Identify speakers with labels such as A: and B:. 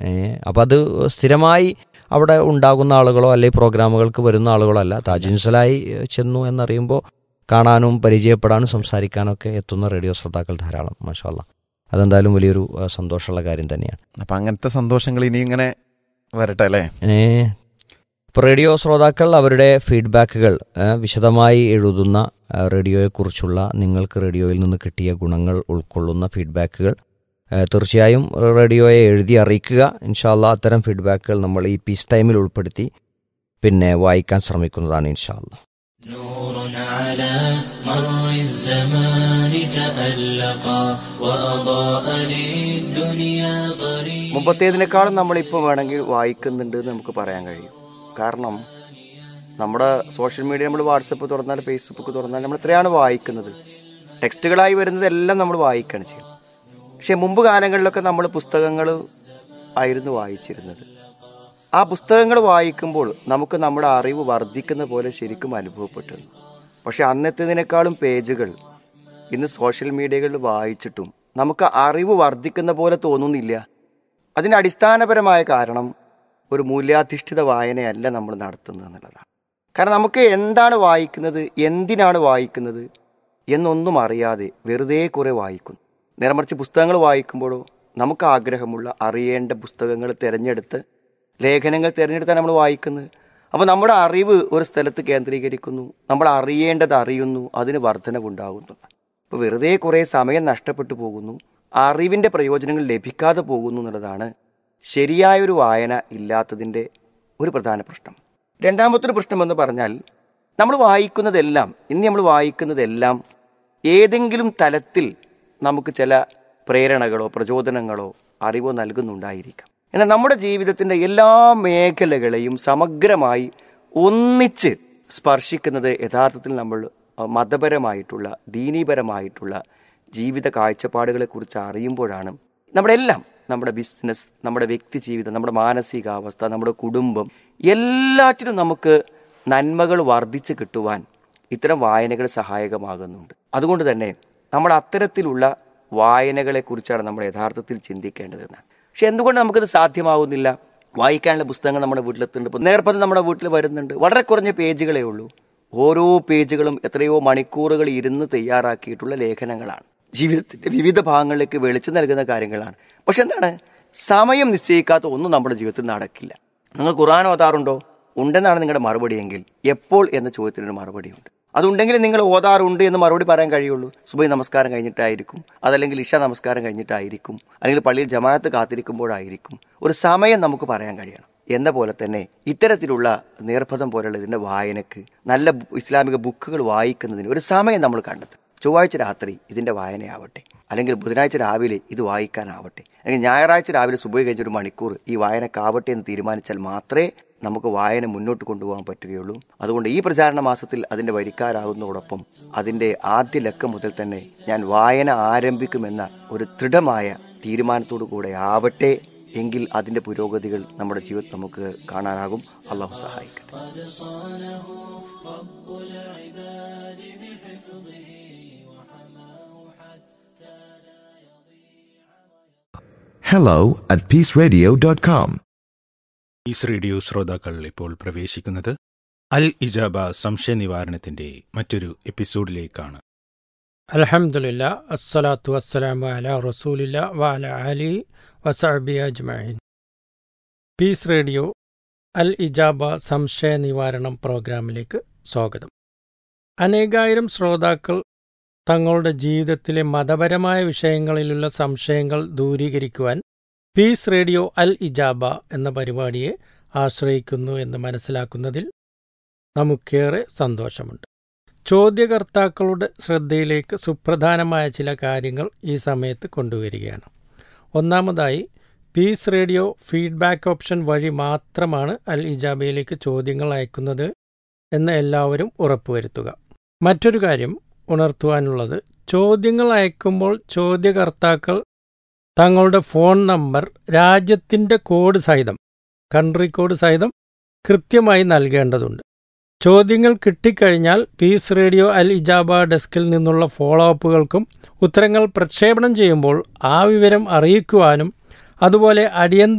A: അപ്പോൾ അത് സ്ഥിരമായി അവിടെ ഉണ്ടാകുന്ന ആളുകളോ അല്ലെങ്കിൽ പ്രോഗ്രാമുകൾക്ക് വരുന്ന ആളുകളോ അല്ല. താജുൻസലായി ചെന്നു എന്നറിയുമ്പോൾ കാണാനും പരിചയപ്പെടാനും സംസാരിക്കാനൊക്കെ എത്തുന്ന റേഡിയോ ശ്രോതാക്കൾ ധാരാളം. മാഷാ അല്ലാ, അതെന്തായാലും വലിയൊരു സന്തോഷമുള്ള കാര്യം തന്നെയാണ്.
B: അപ്പം അങ്ങനത്തെ സന്തോഷങ്ങൾ ഇനി ഇങ്ങനെ വരട്ടെ അല്ലേ?
A: ഇപ്പോൾ റേഡിയോ ശ്രോതാക്കൾ അവരുടെ ഫീഡ്ബാക്കുകൾ വിശദമായി എഴുതുന്ന റേഡിയോയെക്കുറിച്ചുള്ള നിങ്ങൾക്ക് റേഡിയോയിൽ നിന്ന് കിട്ടിയ ഗുണങ്ങൾ ഉൾക്കൊള്ളുന്ന ഫീഡ്ബാക്കുകൾ തീർച്ചയായും റേഡിയോയെ എഴുതി അറിയിക്കുക. ഇൻഷാ അല്ലാ അത്തരം ഫീഡ്ബാക്കുകൾ നമ്മൾ ഈ പീസ് ടൈമിൽ ഉൾപ്പെടുത്തി പിന്നെ വായിക്കാൻ ശ്രമിക്കുന്നതാണ് ഇൻഷാ അല്ലാ.
C: نور على مر الزمان تألقا وأضاء للدنيا طريقا.
D: മുമ്പത്തേതിനേക്കാളും നമ്മളിപ്പോൾ വേണമെങ്കിൽ വായിക്കുന്നുണ്ട് എന്ന് നമുക്ക് പറയാൻ കഴിയും. കാരണം നമ്മുടെ സോഷ്യൽ മീഡിയ, നമ്മൾ വാട്സപ്പ് തുറന്നാൽ ഫേസ്ബുക്ക് തുറന്നാൽ നമ്മൾ എത്രയാണ് വായിക്കുന്നത്. ടെക്സ്റ്റുകളായി വരുന്നതെല്ലാം നമ്മൾ വായിക്കുകയാണ് ചെയ്യുന്നത്. പക്ഷേ മുമ്പ് കാലങ്ങളിലൊക്കെ നമ്മൾ പുസ്തകങ്ങൾ ആയിരുന്നു വായിച്ചിരുന്നത്. ആ പുസ്തകങ്ങൾ വായിക്കുമ്പോൾ നമുക്ക് നമ്മുടെ അറിവ് വർദ്ധിക്കുന്ന പോലെ ശരിക്കും അനുഭവപ്പെട്ടിരുന്നു. പക്ഷെ അന്നത്തേതിനേക്കാളും പേജുകൾ ഇന്ന് സോഷ്യൽ മീഡിയകളിൽ വായിച്ചിട്ടും നമുക്ക് അറിവ് വർദ്ധിക്കുന്ന പോലെ തോന്നുന്നില്ല. അതിൻ്റെ അടിസ്ഥാനപരമായ കാരണം ഒരു മൂല്യാധിഷ്ഠിത വായനയല്ല നമ്മൾ നടത്തുന്നത് എന്നുള്ളതാണ്. കാരണം നമുക്ക് എന്താണ് വായിക്കുന്നത്, എന്തിനാണ് വായിക്കുന്നത് എന്നൊന്നും അറിയാതെ വെറുതെ കുറേ വായിക്കുന്നു. നേരെമറിച്ച് പുസ്തകങ്ങൾ വായിക്കുമ്പോഴോ നമുക്ക് ആഗ്രഹമുള്ള അറിയേണ്ട പുസ്തകങ്ങൾ തിരഞ്ഞെടുത്ത്, ലേഖനങ്ങൾ തിരഞ്ഞെടുത്താണ് നമ്മൾ വായിക്കുന്നത്. അപ്പോൾ നമ്മുടെ അറിവ് ഒരു സ്ഥലത്ത് കേന്ദ്രീകരിക്കുന്നു, നമ്മൾ അറിയേണ്ടത് അറിയുന്നു, അതിന് വർധനവുണ്ടാകുന്നു. അപ്പോൾ വെറുതെ കുറേ സമയം നഷ്ടപ്പെട്ടു പോകുന്നു, അറിവിൻ്റെ പ്രയോജനങ്ങൾ ലഭിക്കാതെ പോകുന്നു എന്നുള്ളതാണ് ശരിയായൊരു വായന ഇല്ലാത്തതിൻ്റെ ഒരു പ്രധാന പ്രശ്നം. രണ്ടാമത്തൊരു പ്രശ്നമെന്ന് പറഞ്ഞാൽ നമ്മൾ വായിക്കുന്നതെല്ലാം ഏതെങ്കിലും തലത്തിൽ നമുക്ക് ചില പ്രേരണകളോ പ്രചോദനങ്ങളോ അറിവോ നൽകുന്നുണ്ടായിരിക്കാം. എന്നാൽ നമ്മുടെ ജീവിതത്തിൻ്റെ എല്ലാ മേഖലകളെയും സമഗ്രമായി ഒന്നിച്ച് സ്പർശിക്കുന്നത് യഥാർത്ഥത്തിൽ നമ്മൾ മതപരമായിട്ടുള്ള ദീനീപരമായിട്ടുള്ള ജീവിത കാഴ്ചപ്പാടുകളെക്കുറിച്ച് അറിയുമ്പോഴാണ്. നമ്മുടെ ബിസിനസ്, നമ്മുടെ വ്യക്തി ജീവിതം, നമ്മുടെ മാനസികാവസ്ഥ, നമ്മുടെ കുടുംബം, എല്ലാറ്റിനും നമുക്ക് നന്മകൾ വർദ്ധിച്ച് കിട്ടുവാൻ ഇത്തരം വായനകൾ സഹായകമാകുന്നുണ്ട്. അതുകൊണ്ട് തന്നെ നമ്മൾ അത്തരത്തിലുള്ള വായനകളെക്കുറിച്ചാണ് നമ്മൾ യഥാർത്ഥത്തിൽ ചിന്തിക്കേണ്ടതെന്നാണ്. പക്ഷെ എന്തുകൊണ്ട് നമുക്കത് സാധ്യമാവുന്നില്ല? വായിക്കാനുള്ള പുസ്തകങ്ങൾ നമ്മുടെ വീട്ടിലെത്തുന്നുണ്ട്. ഇപ്പോൾ നേർപ്പത് നമ്മുടെ വീട്ടിൽ വരുന്നുണ്ട്. വളരെ കുറഞ്ഞ പേജുകളേ ഉള്ളൂ. ഓരോ പേജുകളും എത്രയോ മണിക്കൂറുകൾ ഇരുന്ന് തയ്യാറാക്കിയിട്ടുള്ള ലേഖനങ്ങളാണ്. ജീവിതത്തിൻ്റെ വിവിധ ഭാഗങ്ങളിലേക്ക് വെളിച്ചം നൽകുന്ന കാര്യങ്ങളാണ്. പക്ഷെ എന്താണ്, സമയം നിശ്ചയിക്കാത്ത ഒന്നും നമ്മുടെ ജീവിതത്തിൽ നടക്കില്ല. നിങ്ങൾ ഖുർആൻ ഓതാറുണ്ടോ? ഉണ്ടെന്നാണ് നിങ്ങളുടെ മറുപടിയെങ്കിൽ എപ്പോൾ എന്ന ചോദ്യത്തിനൊരു മറുപടിയുണ്ട്. അതുണ്ടെങ്കിൽ നിങ്ങൾ ഓതാറുണ്ട് എന്ന് മറുപടി പറയാൻ കഴിയുള്ളൂ. സുബഹി നമസ്കാരം കഴിഞ്ഞിട്ടായിരിക്കും, അതല്ലെങ്കിൽ ഇഷ നമസ്കാരം കഴിഞ്ഞിട്ടായിരിക്കും, അല്ലെങ്കിൽ പള്ളിയിൽ ജമാഅത്ത് കാത്തിരിക്കുമ്പോഴായിരിക്കും. ഒരു സമയം നമുക്ക് പറയാൻ കഴിയണം. എന്ന പോലെ തന്നെ ഇത്തരത്തിലുള്ള നേർപ്പദം പോലുള്ള ഇതിൻ്റെ വായനക്ക്, നല്ല ഇസ്ലാമിക ബുക്കുകൾ വായിക്കുന്നതിന് ഒരു സമയം നമ്മൾ കണ്ടെത്തും. ചൊവ്വാഴ്ച രാത്രി ഇതിൻ്റെ വായനയാവട്ടെ, അല്ലെങ്കിൽ ബുധനാഴ്ച രാവിലെ ഇത് വായിക്കാനാവട്ടെ, അല്ലെങ്കിൽ ഞായറാഴ്ച രാവിലെ സുബഹി കഴിഞ്ഞൊരു മണിക്കൂർ ഈ വായനക്കാവട്ടെ എന്ന് തീരുമാനിച്ചാൽ മാത്രമേ നമുക്ക് വായന മുന്നോട്ട് കൊണ്ടുപോകാൻ പറ്റുകയുള്ളൂ. അതുകൊണ്ട് ഈ പ്രചാരണ മാസത്തിൽ അതിൻ്റെ വരിക്കാരാകുന്നതോടൊപ്പം അതിൻ്റെ ആദ്യ ലക്കം മുതൽ തന്നെ ഞാൻ വായന ആരംഭിക്കുമെന്ന ഒരു ദൃഢമായ തീരുമാനത്തോടു കൂടെ ആവട്ടെ. എങ്കിൽ അതിൻ്റെ പുരോഗതികൾ നമ്മുടെ ജീവിതത്തിൽ നമുക്ക് കാണാനാകും. അള്ളാഹു സഹായിക്കട്ടെ.
E: Hello at peaceradio.com.
F: Piece radio ശ്രോതാക്കൾ ഇപ്പോൾ പ്രവേശിക്കുന്നത് അൽ ഇജാബ സംശയ നിവാരണത്തിന്റെ മറ്റൊരു എപ്പിസോഡിലേക്കാണ്.
G: അൽഹംദുലില്ലാ, അസ്സലാത്തു വസ്സലാമു അലാ റസൂലില്ലാ വഅലാ ആലിഹി വസഹ്ബിഹി അജ്മഈൻ. പീസ് റേഡിയോ അൽ ഇജാബ സംശയ നിവാരണം പ്രോഗ്രാമിലേക്ക് സ്വാഗതം. അനേകായിരം ശ്രോതാക്കൾ തങ്ങളുടെ ജീവിതത്തിലെ മതപരമായ വിഷയങ്ങളിലുള്ള സംശയങ്ങൾ ദൂരീകരിക്കുവാൻ പീസ് റേഡിയോ അൽ ഇജാബ എന്ന പരിപാടിയെ ആശ്രയിക്കുന്നു എന്ന് മനസ്സിലാക്കുന്നതിൽ നമുക്കേറെ സന്തോഷമുണ്ട്. ചോദ്യകർത്താക്കളുടെ ശ്രദ്ധയിലേക്ക് സുപ്രധാനമായ ചില കാര്യങ്ങൾ ഈ സമയത്ത് കൊണ്ടുവരികയാണ്. ഒന്നാമതായി, പീസ് റേഡിയോ ഫീഡ്ബാക്ക് ഓപ്ഷൻ വഴി മാത്രമാണ് അൽ ഇജാബയിലേക്ക് ചോദ്യങ്ങൾ അയക്കുന്നത് എന്ന് എല്ലാവരും ഉറപ്പുവരുത്തുക. മറ്റൊരു കാര്യം ഉണർത്തുവാനുള്ളത്, ചോദ്യങ്ങൾ അയക്കുമ്പോൾ ചോദ്യകർത്താക്കൾ തങ്ങളുടെ ഫോൺ നമ്പർ രാജ്യത്തിൻ്റെ കോഡ് സഹിതം, കൺട്രി കോഡ് സഹിതം കൃത്യമായി നൽകേണ്ടതുണ്ട്. ചോദ്യങ്ങൾ കിട്ടിക്കഴിഞ്ഞാൽ പീസ് റേഡിയോ അൽ ഇജാബ ഡെസ്കിൽ നിന്നുള്ള ഫോളോ അപ്പുകൾക്കും ഉത്തരങ്ങൾ പ്രക്ഷേപണം ചെയ്യുമ്പോൾ ആ വിവരം അറിയിക്കുവാനും അതുപോലെ അടിയന്തര